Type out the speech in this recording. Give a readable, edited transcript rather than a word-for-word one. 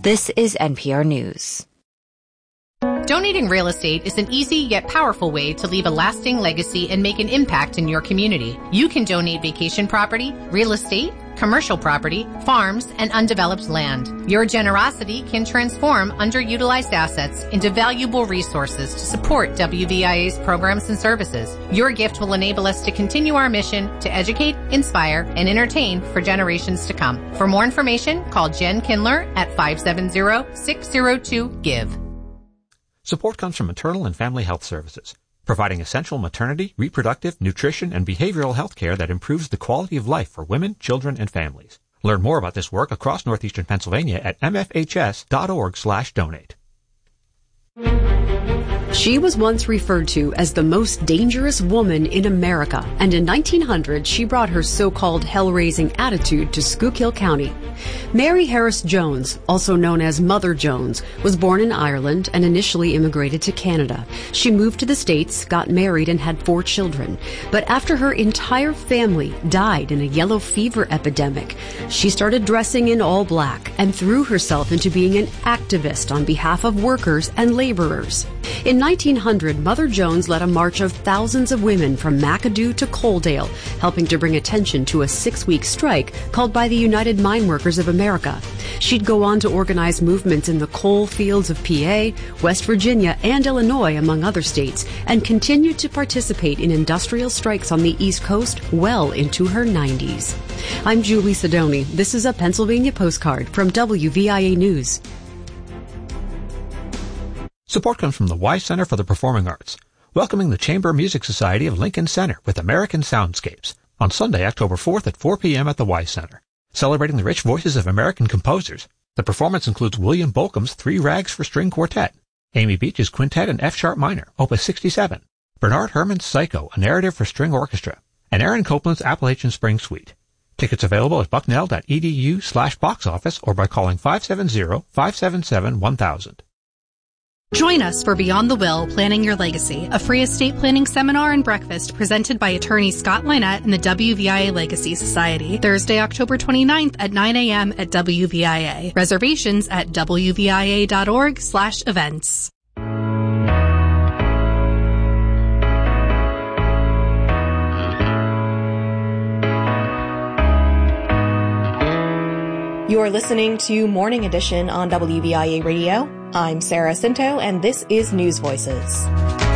This is NPR News. Donating real estate is an easy yet powerful way to leave a lasting legacy and make an impact in your community. You can donate vacation property, real estate, commercial property, farms, and undeveloped land. Your generosity can transform underutilized assets into valuable resources to support WVIA's programs and services. Your gift will enable us to continue our mission to educate, inspire, and entertain for generations to come. For more information, call Jen Kindler at 570-602-GIVE. Support comes from Maternal and Family Health Services, providing essential maternity, reproductive, nutrition, and behavioral health care that improves the quality of life for women, children, and families. Learn more about this work across northeastern Pennsylvania at mfhs.org/donate. She was once referred to as the most dangerous woman in America, and in 1900 she brought her so-called hell-raising attitude to Schuylkill County. Mary Harris Jones, also known as Mother Jones, was born in Ireland and initially immigrated to Canada. She moved to the States, got married, and had 4 children. But after her entire family died in a yellow fever epidemic, she started dressing in all black and threw herself into being an activist on behalf of workers and laborers. In 1900, Mother Jones led a march of thousands of women from McAdoo to Coaldale, helping to bring attention to a 6-week strike called by the United Mine Workers of America. She'd go on to organize movements in the coal fields of PA, West Virginia, and Illinois, among other states, and continued to participate in industrial strikes on the East Coast well into her 90s. I'm Julie Sidoni. This is a Pennsylvania postcard from WVIA News. Support comes from the Wise Center for the Performing Arts, welcoming the Chamber Music Society of Lincoln Center with American Soundscapes on Sunday, October 4th at 4 p.m. at the Wise Center. Celebrating the rich voices of American composers, the performance includes William Bolcom's 3 Rags for String Quartet, Amy Beach's Quintet in F-sharp minor, Opus 67, Bernard Herrmann's Psycho, a narrative for string orchestra, and Aaron Copland's Appalachian Spring Suite. Tickets available at bucknell.edu/box office or by calling 570-577-1000. Join us for Beyond the Will, Planning Your Legacy, a free estate planning seminar and breakfast presented by attorney Scott Lynette and the WVIA Legacy Society, Thursday, October 29th at 9 a.m. at WVIA. Reservations at wvia.org/events. You're listening to Morning Edition on WVIA Radio. I'm Sarah Cinto, and this is News Voices.